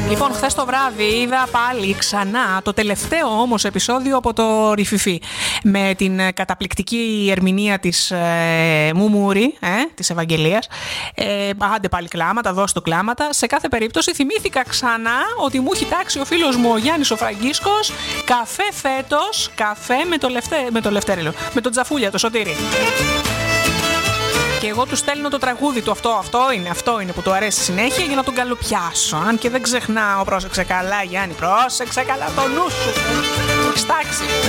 Λοιπόν, χθες το βράδυ είδα πάλι ξανά το τελευταίο όμως επεισόδιο από το Ριφιφί με την καταπληκτική ερμηνεία της Μουμούρη, της Ευαγγελίας. Άντε πάλι κλάματα, δώσ' το κλάματα. Σε κάθε περίπτωση θυμήθηκα ξανά ότι μου έχει τάξει ο φίλος μου ο Γιάννης ο Φραγκίσκος καφέ φέτος, καφέ με τον Τζαφούλια, το Σωτήρι. Και εγώ του στέλνω το τραγούδι του, αυτό είναι που του αρέσει συνέχεια για να τον καλοπιάσω. Αν και δεν ξεχνάω, πρόσεξε καλά Γιάννη, πρόσεξε καλά το νου σου. Στάξει.